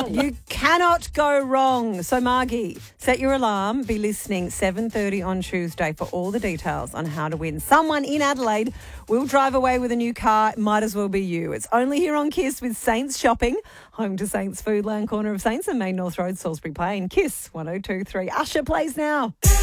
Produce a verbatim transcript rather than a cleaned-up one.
You cannot go wrong. So, Margie, set your alarm. Be listening seven thirty on Tuesday for all the details on how to win. Someone in Adelaide will drive away with a new car. It might as well be you. It's only here on Kiss with Saints Shopping, home to Saints Foodland, corner of Saints and Main North Road, Salisbury Plain. Kiss one oh two three. Usher plays now.